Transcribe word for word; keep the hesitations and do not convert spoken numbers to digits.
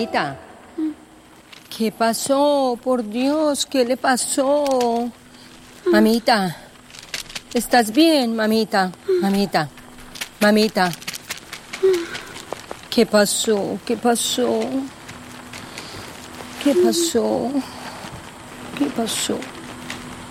Mamita. ¿Qué pasó? Por Dios, ¿qué le pasó? Mamita. ¿Estás bien, mamita? Mamita. Mamita. ¿Qué pasó? ¿Qué pasó? ¿Qué pasó? ¿Qué pasó?